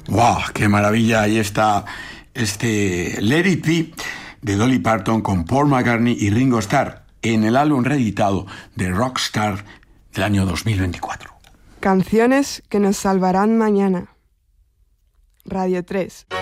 ¡Wow! ¡Qué maravilla! Ahí está este Let It Be de Dolly Parton con Paul McCartney y Ringo Starr en el álbum reeditado de Rockstar del año 2024. Canciones que nos salvarán mañana. Radio 3.